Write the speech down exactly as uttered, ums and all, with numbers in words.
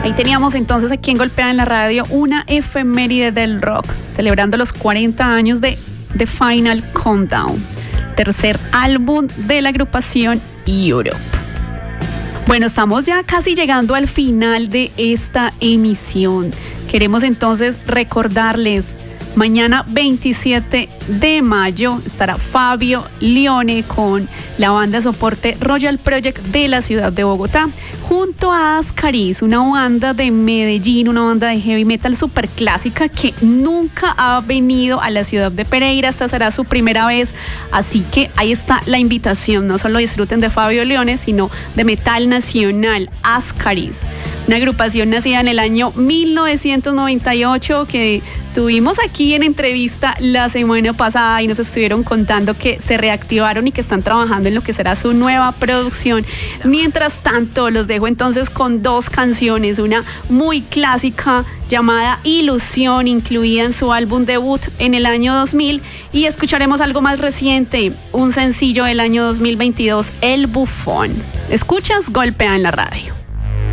Ahí teníamos entonces aquí en Golpea en la Radio una efeméride del rock, celebrando los cuarenta años de The Final Countdown, tercer álbum de la agrupación Europe. Bueno, estamos ya casi llegando al final de esta emisión. Queremos entonces recordarles, mañana veintisiete de mayo estará Fabio Lione con la banda de soporte Royal Project de la ciudad de Bogotá, junto a Ascaris, una banda de Medellín, una banda de heavy metal super clásica que nunca ha venido a la ciudad de Pereira. Esta será su primera vez, así que ahí está la invitación. No solo disfruten de Fabio Lione, sino de metal nacional. Ascaris, una agrupación nacida en el año mil novecientos noventa y ocho que tuvimos aquí en entrevista la semana pasada y nos estuvieron contando que se reactivaron y que están trabajando en lo que será su nueva producción. Mientras tanto, los dejo entonces con dos canciones, una muy clásica llamada Ilusión, incluida en su álbum debut en el año dos mil, y escucharemos algo más reciente, un sencillo del año dos mil veintidós, El Bufón. Escuchas Golpea en la Radio.